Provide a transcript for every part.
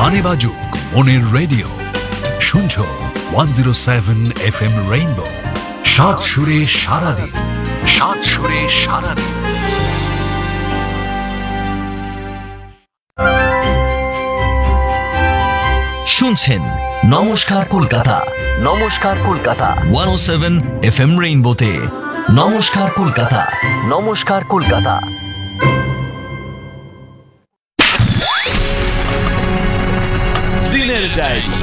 গানে বাজুক মনের রেডিও, শুনছো 107 FM রেইনবো, সাত সুরে সারাদিন, সাত সুরে সারাদিন। শুনছেন নমস্কার কলকাতা, নমস্কার কলকাতা 107 FM রেইনবোতে। নমস্কার কলকাতা, নমস্কার কলকাতা। দিনের ডায়েরি,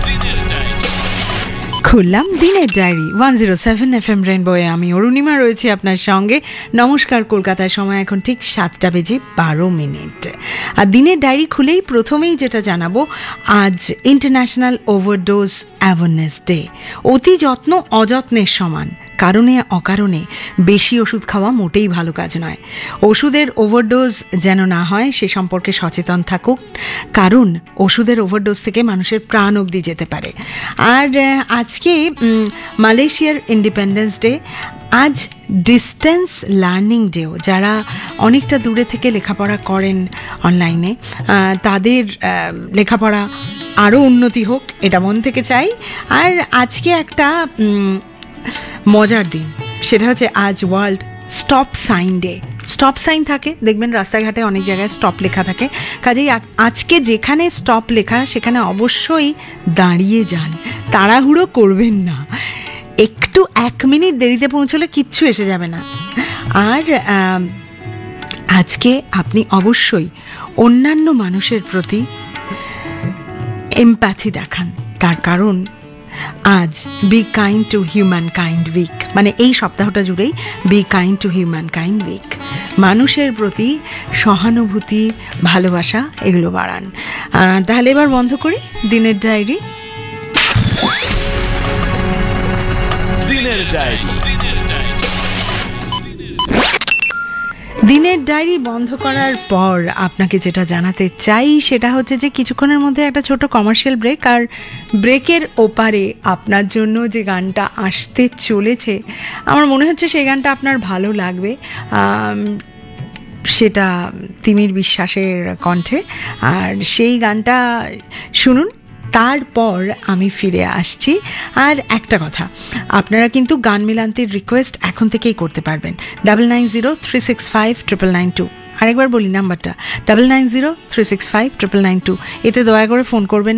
খুললাম দিনের ডায়েরি 107 FM রেইনবোয়ে। আমি অরুণিমা রয়েছি আপনার সঙ্গে। নমস্কার কলকাতার সময় এখন ঠিক 7:12। আর দিনের ডায়েরি খুলেই প্রথমেই যেটা জানাবো, আজ ইন্টারন্যাশনাল ওভারডোজ অ্যাওয়ারনেস ডে। অতি যত্ন অযত্নের সমান, কারণে অকারণে বেশি ওষুধ খাওয়া মোটেই ভালো কাজ নয়। ওষুধের ওভারডোজ যেন না হয় সে সম্পর্কে সচেতন থাকুক, কারণ ওষুধের ওভারডোজ থেকে মানুষের প্রাণ অবধি যেতে পারে। আর আজকে মালয়েশিয়ার ইন্ডিপেন্ডেন্স ডে। আজ ডিস্টেন্স লার্নিং ডেও। যারা অনেকটা দূরে থেকে লেখাপড়া করেন অনলাইনে, তাদের লেখাপড়া আরও উন্নতি হোক, এটা মন থেকে চাই। আর আজকে একটা মজার দিন, সেটা হচ্ছে আজ world stop sign day. Stop sign থাকে, দেখবেন রাস্তাঘাটে অনেক জায়গায় স্টপ লেখা থাকে। কাজেই আজকে যেখানে স্টপ লেখা সেখানে অবশ্যই দাঁড়িয়ে যান, তাড়াহুড়ো করবেন না। একটু 1 মিনিট দেরিতে পৌঁছলে কিচ্ছু এসে যাবে না। আর আজকে আপনি অবশ্যই অন্যান্য মানুষের প্রতি এমপ্যাথি দেখান, তার কারণ আজ be kind to human kind week, মানে এই সপ্তাহটা জুড়েই be kind to human kind week. মানুষের প্রতি সহানুভূতি, ভালোবাসা এগুলো বাড়ান। তাহলে এবার বন্ধ করি দিনের ডায়েরি। দিনের ডায়েরি, দিনের ডায়েরি বন্ধ করার পর আপনাকে যেটা জানাতে চাই সেটা হচ্ছে যে কিছুক্ষণের মধ্যে একটা ছোট কমার্শিয়াল ব্রেক। আর ব্রেকের ওপারে আপনার জন্য যে গানটা আসতে চলেছে, আমার মনে হচ্ছে সেই গানটা আপনার ভালো লাগবে। সেটা তিমির বিশ্বাসের কণ্ঠে। আর সেই গানটা শুনুন, তারপর আমি ফিরে আসছি। আর একটা কথা, আপনারা কিন্তু গান মিলান্তির রিকোয়েস্ট এখন থেকেই করতে পারবেন। 9903659992। আরেকবার বলি নাম্বারটা 9903659992। এতে দয়া করে ফোন করবেন